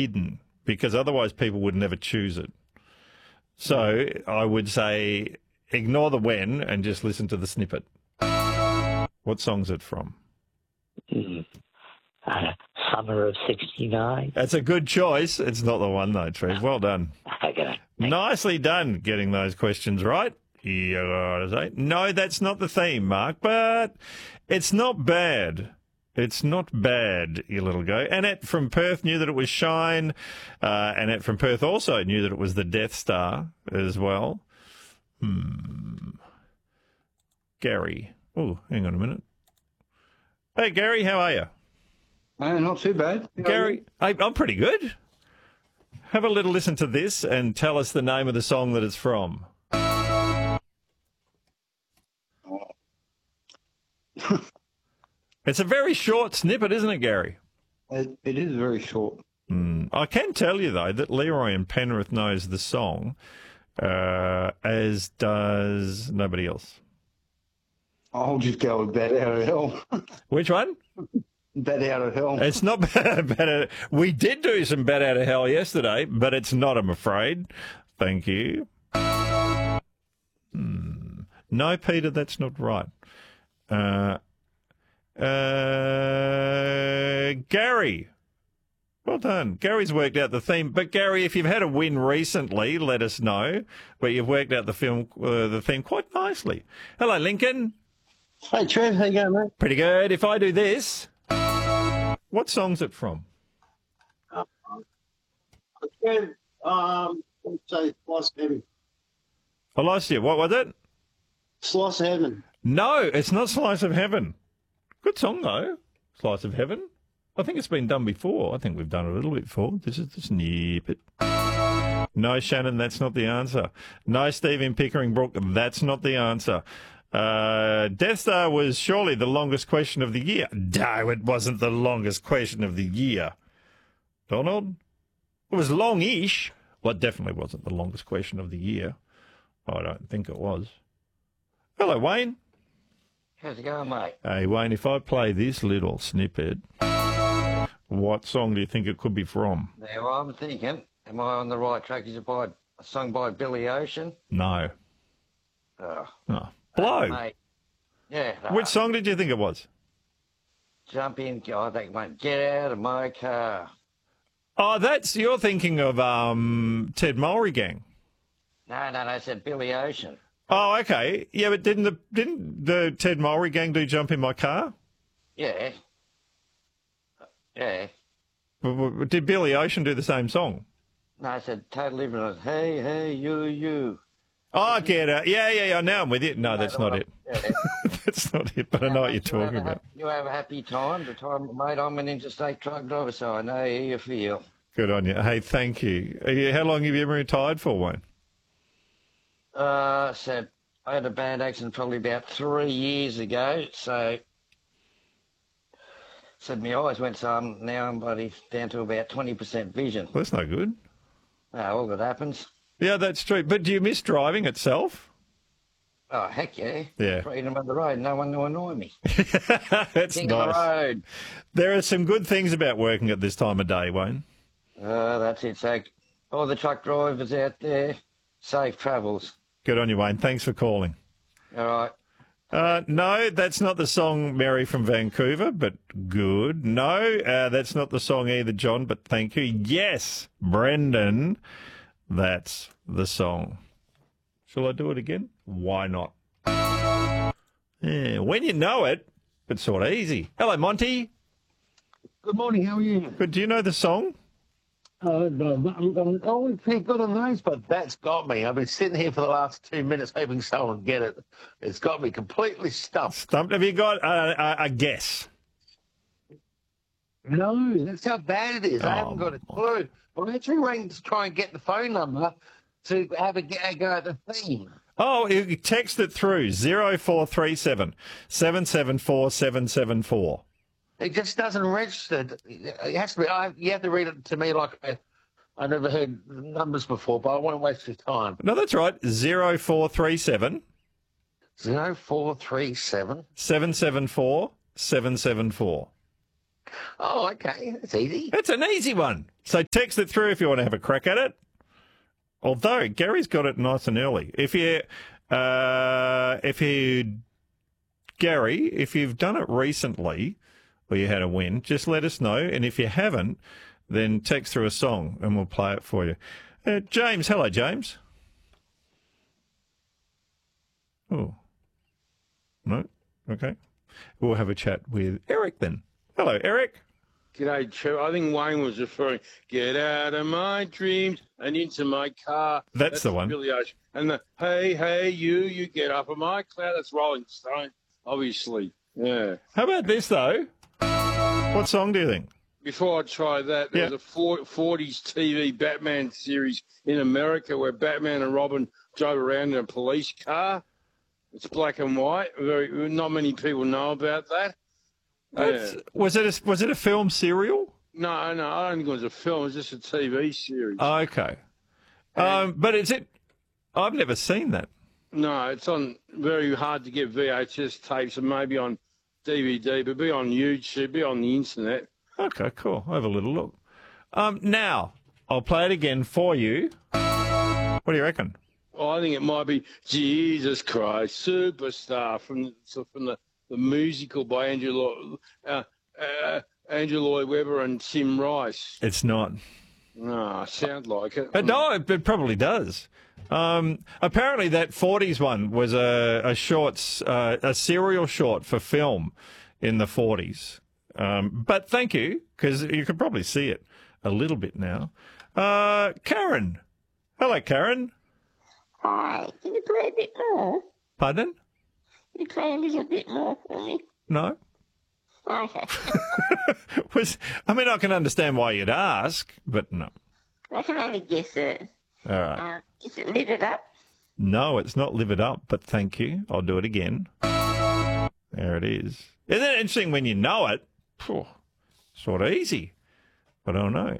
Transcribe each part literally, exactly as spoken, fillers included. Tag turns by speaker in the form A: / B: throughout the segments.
A: hidden because otherwise people would never choose it. So I would say ignore the when and just listen to the snippet. What song's it from?
B: Mm. Uh, summer of sixty-nine.
A: That's a good choice. It's not the one, though, Trev. Well done.
B: Okay.
A: Nicely done getting those questions right. You gotta say. No, that's not the theme, Mark, but it's not bad. It's not bad, you little go. Annette from Perth knew that it was Shine. Uh, Annette from Perth also knew that it was the Death Star as well. Hmm. Gary. Oh, hang on a minute. Hey, Gary, how are you?
C: Uh, not too bad. How
A: Gary, I, I'm pretty good. Have a little listen to this and tell us the name of the song that it's from. It's a very short snippet, isn't it, Gary?
C: It, it is very short.
A: Mm. I can tell you, though, that Leroy in Penrith knows the song, uh, as does nobody else.
C: I'll just go with Bat Out of Hell.
A: Which one?
C: Bat Out of Hell.
A: It's not bad. bad we did do some Bat Out of Hell yesterday, but it's not, I'm afraid. Thank you. Hmm. No, Peter, that's not right. Uh, uh, Gary. Well done. Gary's worked out the theme. But, Gary, if you've had a win recently, let us know. But you've worked out the film, uh, the theme quite nicely. Hello, Lincoln.
D: Hey, Trev, how you going, mate?
A: Pretty good. If I do this, what song's it from?
D: Uh, Trev, um, let's say Slice of Heaven.
A: I lost you. What was it?
D: Slice of Heaven.
A: No, it's not Slice of Heaven. Good song, though. Slice of Heaven. I think it's been done before. I think we've done it a little bit before. This is the snippet. No, Shannon, that's not the answer. No, Steve in Pickering Brook, that's not the answer. Uh, Death Star was surely the longest question of the year. No, it wasn't the longest question of the year. Donald? It was long-ish. Well, it definitely wasn't the longest question of the year. I don't think it was. Hello, Wayne.
E: How's it going, mate?
A: Hey, Wayne, if I play this little snippet, what song do you think it could be from?
E: Now, I'm thinking, am I on the right track? Is it by a song by Billy Ocean?
A: No.
E: Oh.
A: No. Blow.
E: Mate. Yeah.
A: Which
E: uh,
A: song did you think it was?
E: Jump in, I think, mate. Get out of my car.
A: Oh, that's, you're thinking of um, Ted Mulry Gang.
E: No, no, no, I said Billy Ocean.
A: Oh, okay. Yeah, but didn't the didn't the Ted Mulry Gang do Jump in My Car?
E: Yeah. Yeah.
A: W- w- Did Billy Ocean do the same song?
E: No, I said Total Different. Hey, hey, you, you.
A: Oh, I get it. Yeah, yeah, yeah. Now I'm with you. No, that's not it.
E: Yeah.
A: That's not it, but I know what you're talking
E: you have a,
A: about.
E: You have a happy time. The time, mate, I'm an interstate truck driver, so I know how you feel.
A: Good on you. Hey, thank you. Are you- How long have you been retired for, Wayne?
E: Uh, so I had a bad accident probably about three years ago. So, so my eyes went some. Now I'm bloody down to about twenty percent vision.
A: Well, that's no good.
E: Oh, all that happens.
A: Yeah, that's true. But do you miss driving itself?
E: Oh, heck yeah.
A: Yeah.
E: Freedom of the road. No one to annoy me.
A: That's
E: King of the
A: nice.
E: road.
A: There are some good things about working at this time of day, Wayne.
E: Uh, that's it. So all the truck drivers out there, safe travels.
A: Good on you, Wayne. Thanks for calling.
E: All right.
A: Uh, no, that's not the song Mary from Vancouver, but good. No, uh, that's not the song either, John, but thank you. Yes, Brendan, that's the song. Shall I do it again? Why not? Yeah, when you know it, it's sort of easy. Hello, Monty.
D: Good morning, how are you?
A: Good. Do you know the song?
D: Uh, I'm, I'm always pretty good on those, but that's got me. I've been sitting here for the last two minutes hoping someone would get it. It's got me completely stumped.
A: Stumped. Have you got a, a, a guess?
D: No, that's how bad it is. I
A: Oh,
D: haven't got a clue. I actually rang to try and get the phone number to have a, a go at the theme.
A: Oh, you text it through zero four three seven, seven seven four, seven seven four.
D: It just doesn't register. It has to be. I, you have to read it to me like I, I never heard numbers before, but I won't waste your time.
A: No, that's right. zero four three seven,
D: Zero four three seven
A: seven seven four, seven seven four.
D: Oh, okay. That's easy.
A: It's an easy one. So text it through if you want to have a crack at it. Although Gary's got it nice and early. If you, uh, if you, Gary, if you've done it recently or you had a win, just let us know. And if you haven't, then text through a song and we'll play it for you. Uh, James, hello, James. Oh, no, okay. We'll have a chat with Eric then. Hello, Eric.
F: G'day, Joe. I think Wayne was referring, get out of my dreams and into my car.
A: That's the one.
F: Billy Ocean. And the, hey, hey, you, you get up of my cloud. That's Rolling Stone, obviously. Yeah.
A: How about this, though? What song do you think?
F: Before I try that, there
A: Yeah.
F: was a four- forties T V Batman series in America where Batman and Robin drove around in a police car. It's black and white. Very, not many people know about that.
A: That's-
F: Yeah.
A: Was it a, was it a film serial?
F: No, no, I don't think it was a film. It was just a T V series.
A: Oh, okay. Um, but is it? I've never seen that.
F: No, it's on very hard to get V H S tapes and maybe on D V D, but be on YouTube, be on the internet.
A: Okay, cool. I'll have a little look. Um, now, I'll play it again for you. What do you reckon?
F: Oh, I think it might be Jesus Christ Superstar from the, so from the, the musical by Andrew Lloyd, uh, uh, Andrew Lloyd Webber and Tim Rice.
A: It's not.
F: No, sound like it.
A: Uh, no, it, it probably does. Um, apparently, that forties one was a, a shorts, uh, a serial short for film in the forties. Um, but thank you, because you can probably see it a little bit now. Uh, Karen. Hello, Karen.
G: Hi, can you play a bit more?
A: Pardon?
G: Can you play a little bit more for me?
A: No?
G: Okay.
A: was I mean, I can understand why you'd ask, but no.
G: I can only guess it.
A: All right.
G: Uh, is it lit it up?
A: No, it's not Live It Up, but thank you. I'll do it again. There it is. Isn't it interesting when you know it? Phew, sort of easy, but I don't know.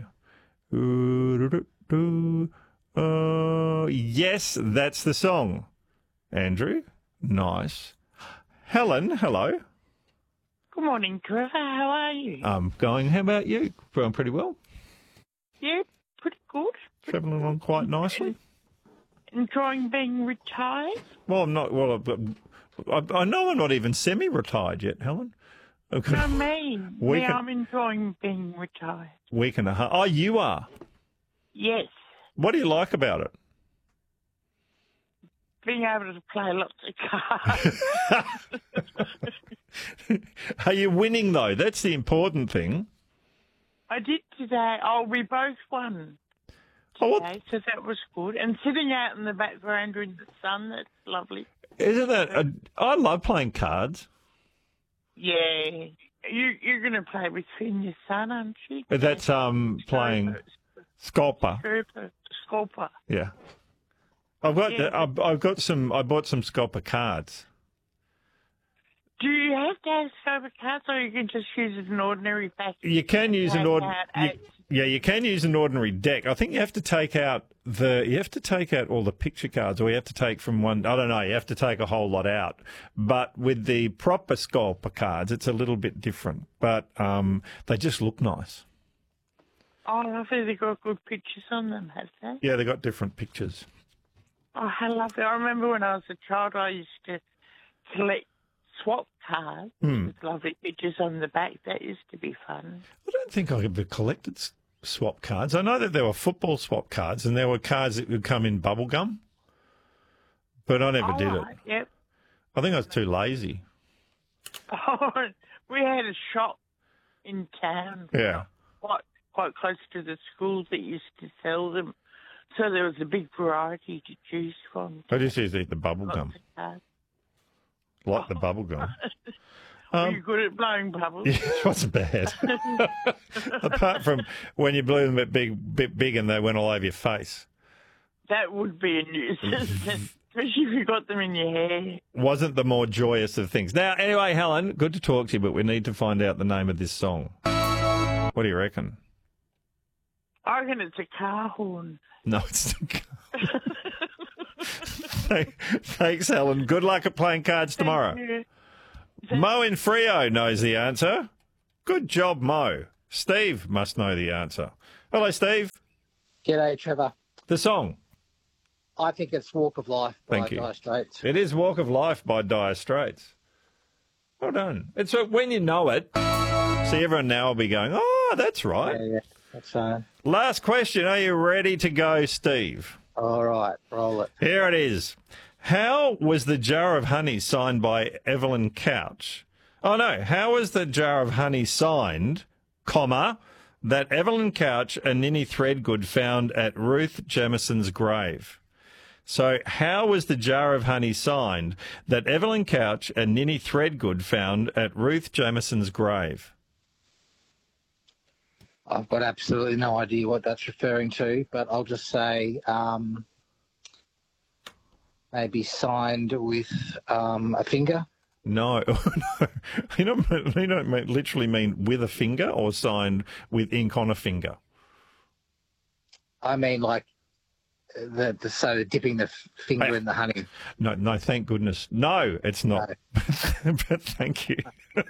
A: Uh, yes, that's the song. Andrew, nice. Helen, hello.
H: Good morning, Trevor. How are you?
A: I'm going. How about you? Going pretty well.
H: Yeah, pretty good. Pretty
A: Travelling along quite nicely.
H: Enjoying being retired?
A: Well, I'm not. Well, I've got, I, I know I'm not even semi-retired yet, Helen. I've got
H: No,
A: a
H: me.
A: Week
H: Me,
A: and-
H: I'm enjoying being retired.
A: week and a half. Oh, you are.
H: Yes.
A: What do you like about it?
H: Being able to play lots of cards.
A: Are you winning though? That's the important thing.
H: I did today. Oh, we both won
A: Oh, what,
H: today, so that was good. And sitting out in the back veranda in the sun, that's lovely.
A: isn't that? A, I love playing cards.
H: Yeah. You, you're going to play with your son, aren't you?
A: That's um playing Sculper.
H: Sculper. Sculper.
A: Yeah. I've got
H: Yeah.
A: I've, I've got some. I bought some Sculper cards.
H: Do you have to have Sculper cards, or you can just use an ordinary pack?
A: You can use an
H: Take
A: ordinary.
H: out eight.
A: Yeah, you can use an ordinary deck. I think you have to take out the. You have to take out all the picture cards, or you have to take from one. I don't know. You have to take a whole lot out. But with the proper Sculper cards, it's a little bit different. But um, they just look nice.
H: Oh, lovely. They've got good pictures on them, have they?
A: Yeah, they got different pictures.
H: Oh, how lovely. I remember when I was a child, I used to collect swap cards
A: Hmm.
H: with lovely pictures on the back. That used to be fun.
A: I don't think I ever collected s- swap cards. I know that there were football swap cards, and there were cards that would come in bubble gum. But I never
H: oh,
A: did
H: right,
A: it.
H: Yep.
A: I think I was too lazy.
H: Oh, we had a shop in town.
A: Yeah.
H: Quite, quite close to the school that used to sell them. So there was a big variety to choose from.
A: I just used to eat the bubble
H: Lots
A: gum,
H: of cards.
A: like the bubble gum.
H: Were
A: Um,
H: you good at blowing bubbles?
A: Yeah, it wasn't bad. Apart from when you blew them a big, bit big and they went all over your face.
H: That would be a nuisance, especially if you got them in your hair.
A: Wasn't the more joyous of things. Now, anyway, Helen, good to talk to you, but we need to find out the name of this song. What do you reckon?
H: I reckon it's a car horn.
A: No, it's not. Thanks, Helen. Good luck at playing cards tomorrow.
H: Thank you.
A: Mo in Frio knows the answer. Good job, Mo. Steve must know the answer. Hello, Steve.
I: G'day, Trevor.
A: The song.
I: I think it's Walk of Life by
A: Thank you.
I: Dire Straits.
A: It is Walk of Life by Dire Straits. Well done. It's uh, when you know it. See, everyone now will be going, oh, that's right.
I: Yeah, yeah. That's fine.
A: Last question. Are you ready to go, Steve?
I: All right, roll it.
A: Here it is. How was the jar of honey signed by Evelyn Couch? Oh, no. How was the jar of honey signed, comma, that Evelyn Couch and Ninny Threadgood found at Ruth Jamison's grave? So how was the jar of honey signed that Evelyn Couch and Ninny Threadgood found at Ruth Jamison's grave?
I: I've got absolutely no idea what that's referring to, but I'll just say um, maybe signed with um, a finger.
A: No, no. You don't, you don't mean, literally mean with a finger or signed with ink on a finger?
I: I mean like the, the so the dipping the f- finger
A: Hey.
I: in the honey.
A: No, no, thank goodness. No, it's not.
I: No.
A: But thank you.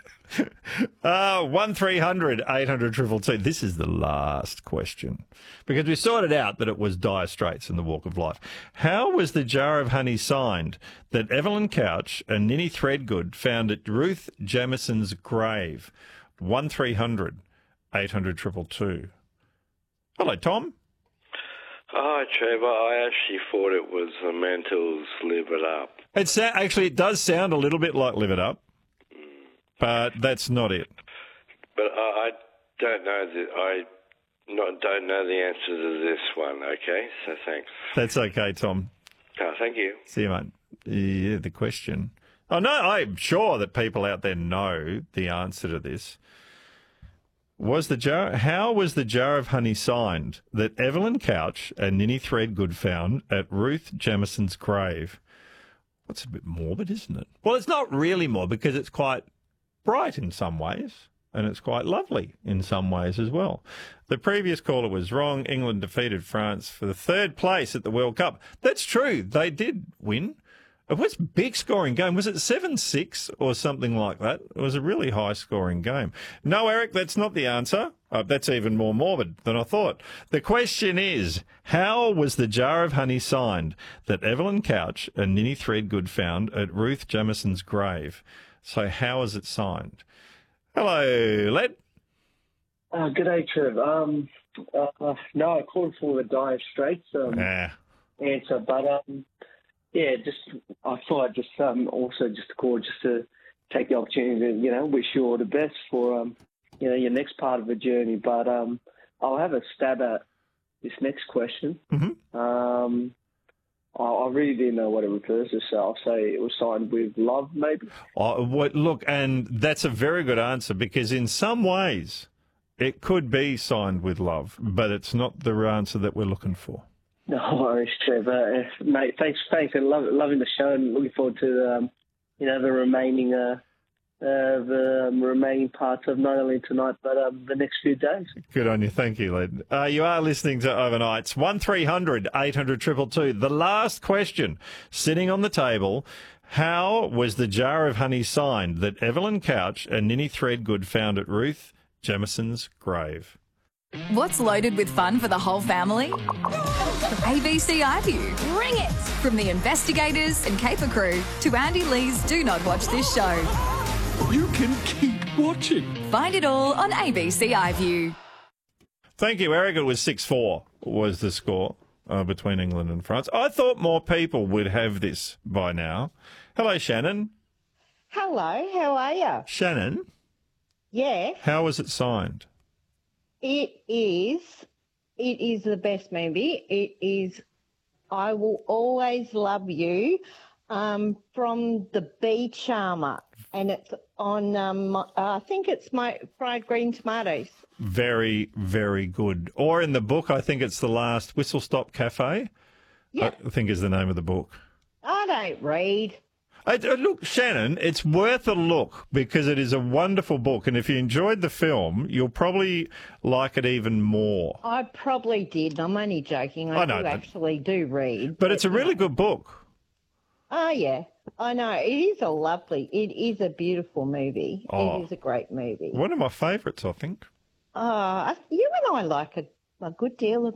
A: uh, one three hundred eight hundred two two two. This is the last question because we sorted out that it was Dire Straits and the Walk of Life. How was the jar of honey signed that Evelyn Couch and Ninny Threadgood found at Ruth Jamison's grave? one three hundred eight hundred two two two. Hello, Tom.
J: Hi, Trevor. I actually thought it was the Mantles Live It Up.
A: It's actually, it does sound a little bit like Live It Up, but that's not it.
J: But I, I don't know the I not don't know the answer to this one. Okay, so thanks.
A: That's okay, Tom.
J: Oh, thank you.
A: See you, mate. Yeah, the question. Oh, no, I'm sure that people out there know the answer to this. Was the jar? How was the jar of honey signed that Evelyn Couch and Ninny Threadgood found at Ruth Jamison's grave? That's a bit morbid, isn't it? Well, it's not really morbid because it's quite bright in some ways and it's quite lovely in some ways as well. The previous caller was wrong. England defeated France for the third place at the World Cup. That's true. They did win. It was a big scoring game. Was it seven six or something like that? It was a really high scoring game. No, Eric, that's not the answer. Uh, that's even more morbid than I thought. The question is, how was the jar of honey signed that Evelyn Couch and Ninny Threadgood found at Ruth Jamison's grave? So how is it signed? Hello, Led.
K: Uh, good day, Trev. Um, uh, no, I called for the Dire Straits um,
A: Nah.
K: answer, but um, yeah, just I thought I'd just um, also just call just to take the opportunity to you know wish you all the best for um, you know your next part of the journey. But um, I'll have a stab at this next question.
A: Mm-hmm.
K: Um, I, I really didn't know what it refers to, so I'll say it was signed with love, maybe.
A: Oh, what, look, and that's a very good answer because in some ways it could be signed with love, but it's not the answer that we're looking for.
K: No worries, Trevor. Uh, mate, thanks, thanks, and love, loving the show, and looking forward to um, you know the remaining uh, uh, the um, remaining parts of not only tonight but um, the next few days.
A: Good on you. Thank you, Led. Uh, you are listening to Overnights. one three hundred eight hundred two two two. The last question sitting on the table. How was the jar of honey signed that Evelyn Couch and Ninny Threadgood found at Ruth Jamison's grave?
L: What's loaded with fun for the whole family? A B C iView. Bring it! From the investigators and caper crew to Andy Lee's Do Not Watch This Show.
A: You can keep watching.
L: Find it all on A B C iView.
A: Thank you, Eric. It was six four was the score uh, between England and France. I thought more people would have this by now. Hello, Shannon.
M: Hello, how are you?
A: Shannon,
M: Yeah,
A: how was it signed?
M: it is. It is the best movie. It is I Will Always Love You um, from The Bee Charmer. And it's on, um, uh, I think it's my fried green tomatoes.
A: Very, very good. Or in the book, I think it's The Last Whistle Stop Cafe.
M: Yeah.
A: I think is the name of the book.
M: I don't read.
A: I, uh, look, Shannon, it's worth a look because it is a wonderful book. And if you enjoyed the film, you'll probably like it even more.
M: I probably did. I'm only joking. I,
A: I know
M: do
A: that.
M: actually do read.
A: But it's a really good book.
M: Oh, yeah. I know it is a lovely. It is a beautiful movie.
A: Oh.
M: It is a great movie.
A: One of my favourites, I think.
M: Oh, you and I like a, a good deal of